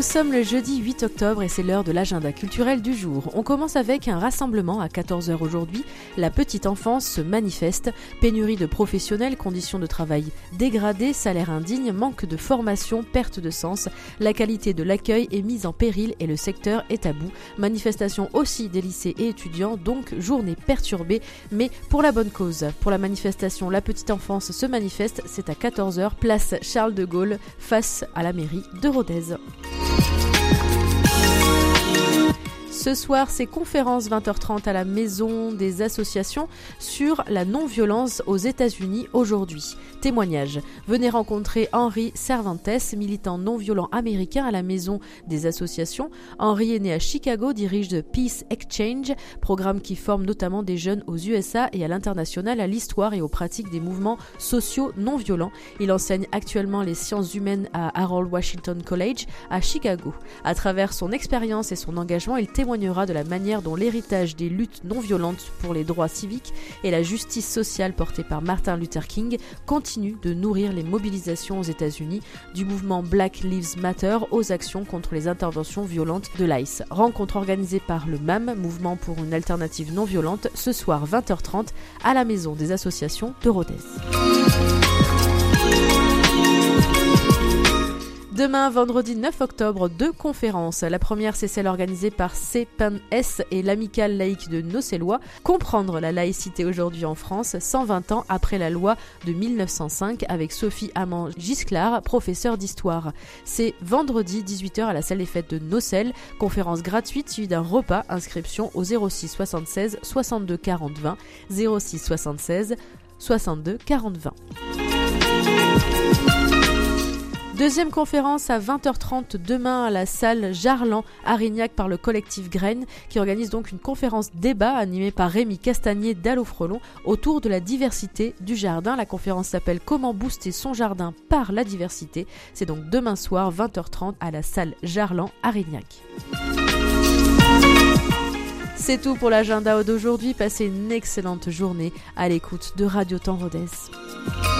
Nous sommes le jeudi 8 octobre et c'est l'heure de l'agenda culturel du jour. On commence avec un rassemblement à 14h aujourd'hui. La petite enfance se manifeste. Pénurie de professionnels, conditions de travail dégradées, salaire indigne, manque de formation, perte de sens. La qualité de l'accueil est mise en péril et le secteur est à bout. Manifestation aussi des lycées et étudiants, donc journée perturbée, mais pour la bonne cause. Pour la manifestation La petite enfance se manifeste, c'est à 14h, place Charles de Gaulle, face à la mairie de Rodez. Ce soir, c'est conférence 20h30 à la Maison des Associations sur la non-violence aux États-Unis aujourd'hui. Témoignage. Venez rencontrer Henry Cervantes, militant non-violent américain à la Maison des Associations. Henry est né à Chicago, dirige The Peace Exchange, programme qui forme notamment des jeunes aux USA et à l'international à l'histoire et aux pratiques des mouvements sociaux non-violents. Il enseigne actuellement les sciences humaines à Harold Washington College à Chicago. À travers son expérience et son engagement, il témoignera de la manière dont l'héritage des luttes non violentes pour les droits civiques et la justice sociale portée par Martin Luther King continue de nourrir les mobilisations aux États-Unis, du mouvement Black Lives Matter aux actions contre les interventions violentes de l'ICE. Rencontre organisée par le MAM, Mouvement pour une alternative non violente, ce soir 20h30 à la Maison des Associations de Rodez. Demain, vendredi 9 octobre, 2 conférences. La première, c'est celle organisée par CPNS et l'Amicale laïque de Nocélois. Comprendre la laïcité aujourd'hui en France, 120 ans après la loi de 1905, avec Sophie Amand-Gisclard, professeure d'histoire. C'est vendredi 18h à la salle des fêtes de Nocelles. Conférence gratuite suivie d'un repas. Inscription au 06 76 62 40 20. 06 76 62 40 20. Deuxième conférence à 20h30 demain à la salle Jarlan à Rignac par le collectif Graines qui organise donc une conférence débat animée par Rémi Castagnier d'Allofrelon autour de la diversité du jardin. La conférence s'appelle Comment booster son jardin par la diversité. C'est donc demain soir 20h30 à la salle Jarlan à Rignac. C'est tout pour l'agenda d'aujourd'hui. Passez une excellente journée à l'écoute de Radio Temps Rodez.